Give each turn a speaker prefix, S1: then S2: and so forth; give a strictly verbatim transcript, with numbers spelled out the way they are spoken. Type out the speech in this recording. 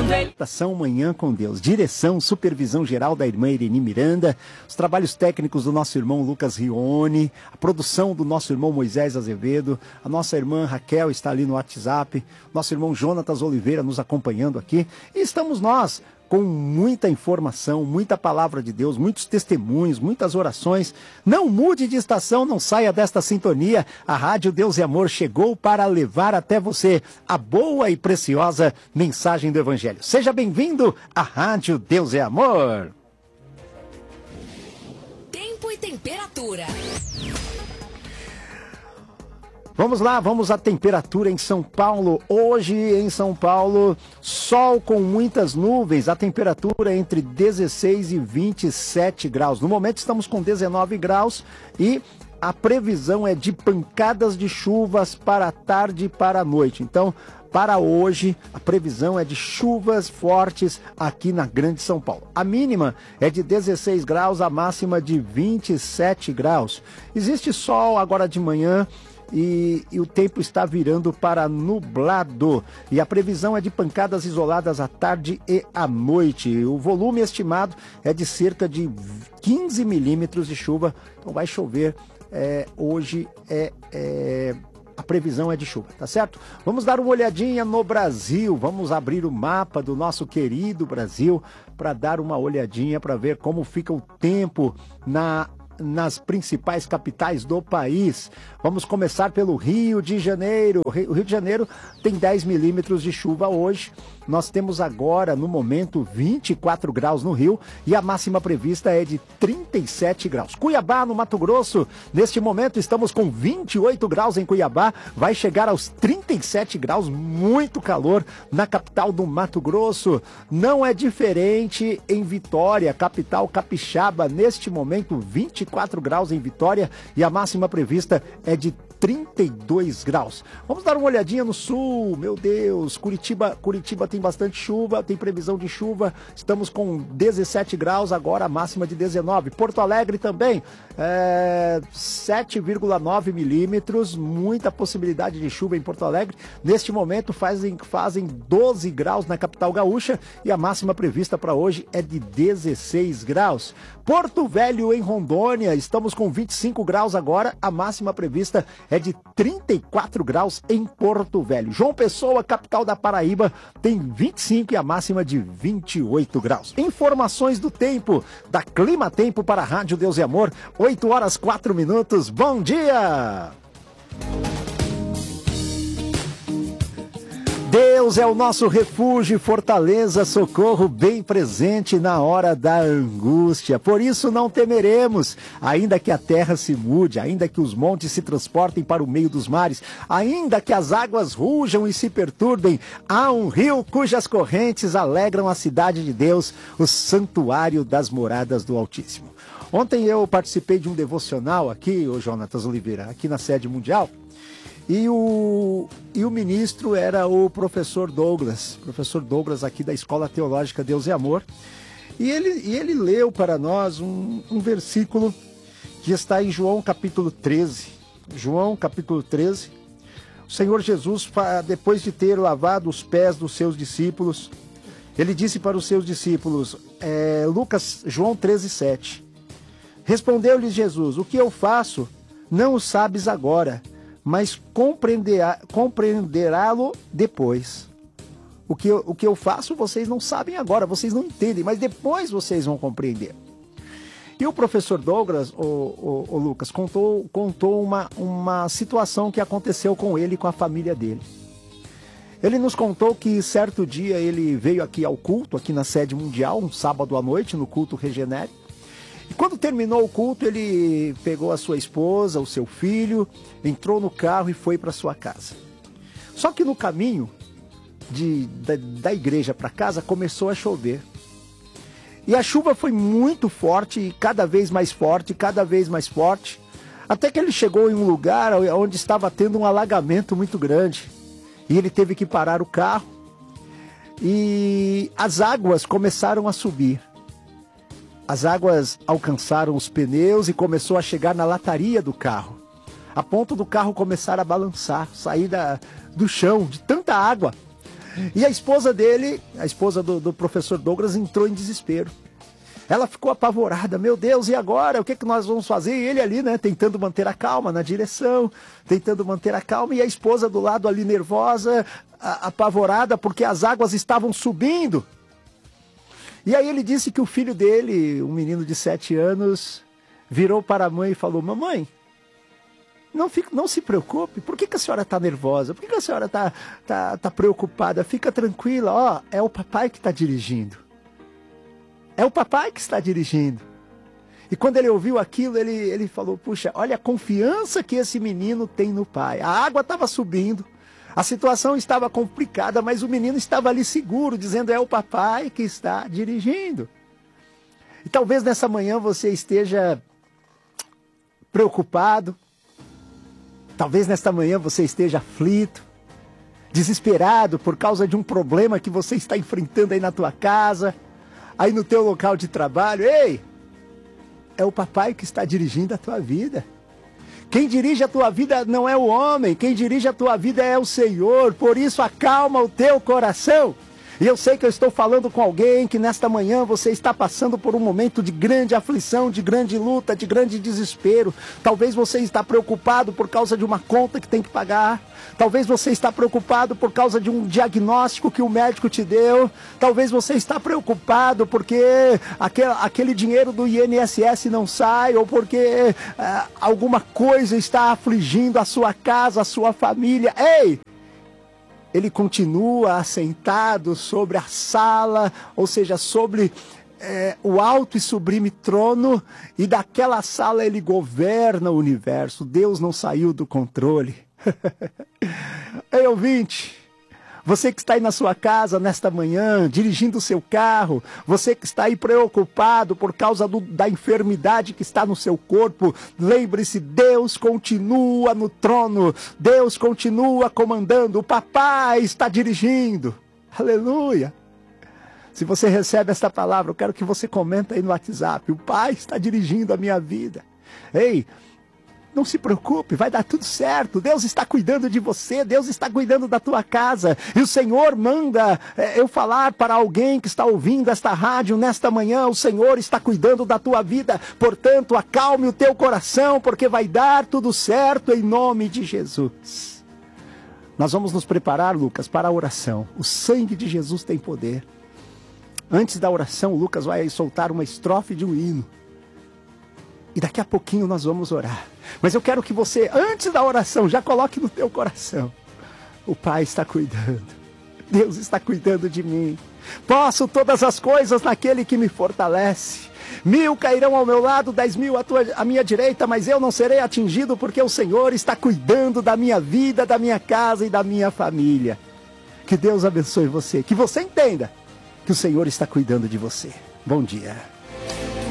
S1: também.
S2: Ação Manhã com Deus, direção, supervisão geral da irmã Irene Miranda, os trabalhos técnicos do nosso irmão Lucas Rione, a produção do nosso irmão Moisés Azevedo, a nossa irmã Raquel está ali no WhatsApp, nosso irmão Jonatas Oliveira nos acompanhando aqui, e estamos nós com muita informação, muita palavra de Deus, muitos testemunhos, muitas orações. Não mude de estação, não saia desta sintonia. A Rádio Deus e Amor chegou para levar até você a boa e preciosa mensagem do Evangelho. Seja bem-vindo à Rádio Deus e Amor.
S1: Tempo e temperatura.
S2: Vamos lá, vamos à temperatura em São Paulo. Hoje em São Paulo, sol com muitas nuvens, a temperatura entre dezesseis e vinte e sete graus. No momento estamos com dezenove graus e a previsão é de pancadas de chuvas para a tarde e para a noite. Então, para hoje, a previsão é de chuvas fortes aqui na Grande São Paulo. A mínima é de dezesseis graus, a máxima de vinte e sete graus. Existe sol agora de manhã. E, e o tempo está virando para nublado. E a previsão é de pancadas isoladas à tarde e à noite. O volume estimado é de cerca de quinze milímetros de chuva. Então vai chover. É, hoje é, é, a previsão é de chuva, tá certo? Vamos dar uma olhadinha no Brasil. Vamos abrir o mapa do nosso querido Brasil para dar uma olhadinha para ver como fica o tempo na nas principais capitais do país. Vamos começar pelo Rio de Janeiro. O Rio de Janeiro tem dez milímetros de chuva hoje. Nós temos agora, no momento, vinte e quatro graus no Rio e a máxima prevista é de trinta e sete graus. Cuiabá, no Mato Grosso, neste momento estamos com vinte e oito graus em Cuiabá, vai chegar aos trinta e sete graus, muito calor na capital do Mato Grosso. Não é diferente em Vitória, capital capixaba, neste momento vinte e quatro graus em Vitória e a máxima prevista é de trinta e dois graus. Vamos dar uma olhadinha no sul, meu Deus, Curitiba, Curitiba tem bastante chuva, tem previsão de chuva, estamos com dezessete graus, agora a máxima de dezenove. Porto Alegre também, é, sete vírgula nove milímetros, muita possibilidade de chuva em Porto Alegre. Neste momento fazem, fazem doze graus na capital gaúcha e a máxima prevista para hoje é de dezesseis graus. Porto Velho, em Rondônia, estamos com vinte e cinco graus agora, a máxima prevista é de trinta e quatro graus em Porto Velho. João Pessoa, capital da Paraíba, tem vinte e cinco e a máxima de vinte e oito graus. Informações do tempo, da Clima Tempo para a Rádio Deus e Amor, oito horas quatro minutos. Bom dia! Deus é o nosso refúgio, fortaleza, socorro bem presente na hora da angústia. Por isso não temeremos, ainda que a terra se mude, ainda que os montes se transportem para o meio dos mares, ainda que as águas rujam e se perturbem, há um rio cujas correntes alegram a cidade de Deus, o santuário das moradas do Altíssimo. Ontem eu participei de um devocional aqui, ô Jonatas Oliveira, aqui na sede mundial. E o, e o ministro era o professor Douglas, professor Douglas aqui da Escola Teológica Deus e Amor. E ele, e ele leu para nós um, um versículo que está em João capítulo treze. João capítulo treze. O Senhor Jesus, depois de ter lavado os pés dos seus discípulos, ele disse para os seus discípulos, é, Lucas, João treze, sete. Respondeu-lhes Jesus, o que eu faço não o sabes agora, mas compreenderá, compreenderá-lo depois. O que, eu, o que eu faço vocês não sabem agora, vocês não entendem, mas depois vocês vão compreender. E o professor Douglas, o, o, o Lucas, contou, contou uma, uma situação que aconteceu com ele e com a família dele. Ele nos contou que certo dia ele veio aqui ao culto, aqui na sede mundial, um sábado à noite, no culto Regenere. E quando terminou o culto, ele pegou a sua esposa, o seu filho, entrou no carro e foi para sua casa. Só que no caminho de, da, da igreja para casa começou a chover. E a chuva foi muito forte, e cada vez mais forte, cada vez mais forte, até que ele chegou em um lugar onde estava tendo um alagamento muito grande. E ele teve que parar o carro e as águas começaram a subir. As águas alcançaram os pneus e começou a chegar na lataria do carro, a ponto do carro começar a balançar, sair da, do chão, de tanta água. E a esposa dele, a esposa do, do professor Douglas, entrou em desespero. Ela ficou apavorada, meu Deus, e agora? O que, que nós vamos fazer? E ele ali, né, tentando manter a calma na direção, tentando manter a calma, e a esposa do lado ali nervosa, a, apavorada, porque as águas estavam subindo. E aí ele disse que o filho dele, um menino de sete anos, virou para a mãe e falou, mamãe, não, fique, não se preocupe, por que, que a senhora está nervosa? Por que, que a senhora está tá, tá preocupada? Fica tranquila, ó, é o papai que está dirigindo. É o papai que está dirigindo. E quando ele ouviu aquilo, ele, ele falou, puxa, olha a confiança que esse menino tem no pai. A água estava subindo, a situação estava complicada, mas o menino estava ali seguro, dizendo, é o papai que está dirigindo. E talvez nessa manhã você esteja preocupado, talvez nesta manhã você esteja aflito, desesperado por causa de um problema que você está enfrentando aí na tua casa, aí no teu local de trabalho. Ei, é o papai que está dirigindo a tua vida. Quem dirige a tua vida não é o homem, quem dirige a tua vida é o Senhor. Por isso acalma o teu coração. E eu sei que eu estou falando com alguém que nesta manhã você está passando por um momento de grande aflição, de grande luta, de grande desespero. Talvez você está preocupado por causa de uma conta que tem que pagar. Talvez você está preocupado por causa de um diagnóstico que o médico te deu. Talvez você está preocupado porque aquele, aquele dinheiro do I N S S não sai, ou porque ah, alguma coisa está afligindo a sua casa, a sua família. Ei! Ele continua assentado sobre a sala, ou seja, sobre é, o alto e sublime trono, e daquela sala ele governa o universo. Deus não saiu do controle. Ei, ouvinte, você que está aí na sua casa nesta manhã, dirigindo o seu carro, você que está aí preocupado por causa do, da enfermidade que está no seu corpo, lembre-se, Deus continua no trono, Deus continua comandando, o papai está dirigindo. Aleluia! Se você recebe esta palavra, eu quero que você comenta aí no WhatsApp, o pai está dirigindo a minha vida. Ei, não se preocupe, vai dar tudo certo. Deus está cuidando de você, Deus está cuidando da tua casa. E o Senhor manda é, eu falar para alguém que está ouvindo esta rádio nesta manhã, o Senhor está cuidando da tua vida. Portanto, acalme o teu coração, porque vai dar tudo certo em nome de Jesus. Nós vamos nos preparar, Lucas, para a oração. O sangue de Jesus tem poder. Antes da oração, Lucas vai soltar uma estrofe de um hino. E daqui a pouquinho nós vamos orar. Mas eu quero que você, antes da oração, já coloque no teu coração. O Pai está cuidando. Deus está cuidando de mim. Posso todas as coisas naquele que me fortalece. Mil cairão ao meu lado, dez mil à, tua, à minha direita, mas eu não serei atingido, porque o Senhor está cuidando da minha vida, da minha casa e da minha família. Que Deus abençoe você. Que você entenda que o Senhor está cuidando de você. Bom dia.